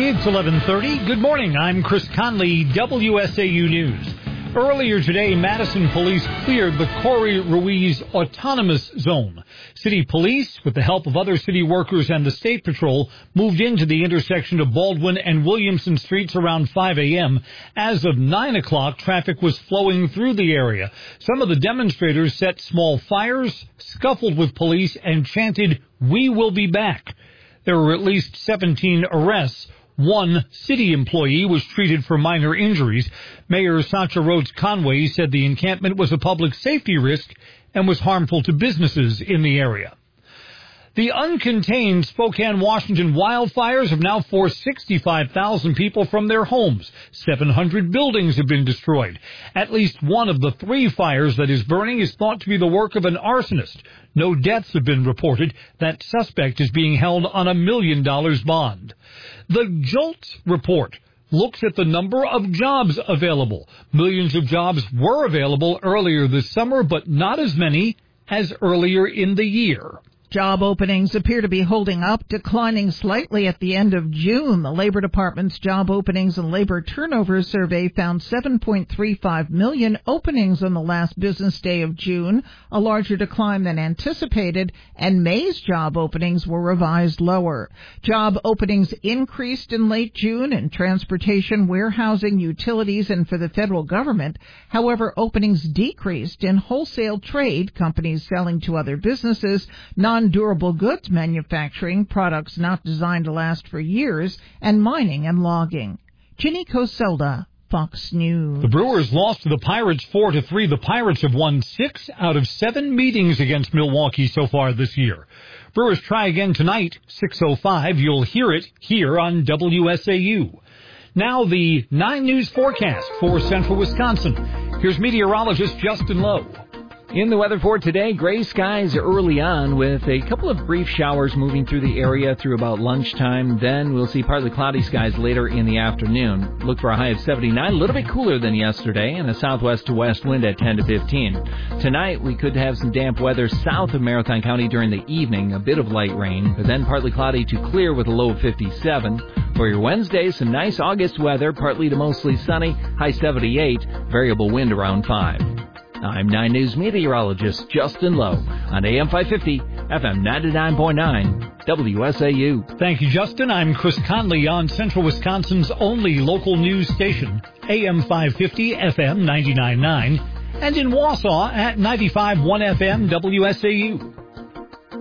It's 11:30. Good morning. I'm Chris Conley, WSAU News. Earlier today, Madison police cleared the Corey Ruiz Autonomous Zone. City police, with the help of other city workers and the State Patrol, moved into the intersection of Baldwin and Williamson Streets around 5 a.m. As of 9 o'clock, traffic was flowing through the area. Some of the demonstrators set small fires, scuffled with police, and chanted, "We will be back." There were at least 17 arrests. One city employee was treated for minor injuries. Mayor Sacha Rhodes Conway said the encampment was a public safety risk and was harmful to businesses in the area. The uncontained Spokane, Washington wildfires have now forced 65,000 people from their homes. 700 buildings have been destroyed. At least one of the three fires that is burning is thought to be the work of an arsonist. No deaths have been reported. That suspect is being held on $1 million bond. The JOLTS report looks at the number of jobs available. Millions of jobs were available earlier this summer, but not as many as earlier in the year. Job openings appear to be holding up, declining slightly at the end of June. The Labor Department's Job Openings and Labor Turnover Survey found 7.35 million openings on the last business day of June, a larger decline than anticipated, and May's job openings were revised lower. Job openings increased in late June in transportation, warehousing, utilities, and for the federal government. However, openings decreased in wholesale trade, companies selling to other businesses, non-durable goods manufacturing, products not designed to last for years, and mining and logging. Ginny Coselda, Fox News. The Brewers lost to the Pirates 4-3. The Pirates have won 6 out of 7 meetings against Milwaukee so far this year. Brewers try again tonight, 6:05. You'll hear it here on WSAU. Now the 9 News forecast for central Wisconsin. Here's meteorologist Justin Lowe. In the weather for today, gray skies early on with a couple of brief showers moving through the area through about lunchtime. Then we'll see partly cloudy skies later in the afternoon. Look for a high of 79, a little bit cooler than yesterday, and a southwest to west wind at 10 to 15. Tonight, we could have some damp weather south of Marathon County during the evening, a bit of light rain, but then partly cloudy to clear with a low of 57. For your Wednesday, some nice August weather, partly to mostly sunny, high 78, variable wind around 5. I'm 9 News meteorologist Justin Lowe on AM 550, FM 99.9, WSAU. Thank you, Justin. I'm Chris Conley on Central Wisconsin's only local news station, AM 550, FM 99.9, and in Wausau at 95.1 FM, WSAU.